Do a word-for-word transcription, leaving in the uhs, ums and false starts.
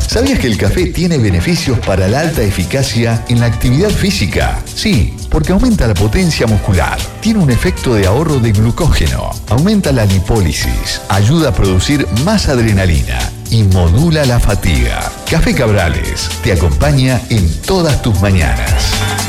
¿Sabías que el café tiene beneficios para la alta eficacia en la actividad física? Sí, porque aumenta la potencia muscular, tiene un efecto de ahorro de glucógeno, aumenta la lipólisis, ayuda a producir más adrenalina y modula la fatiga. Café Cabrales te acompaña en todas tus mañanas.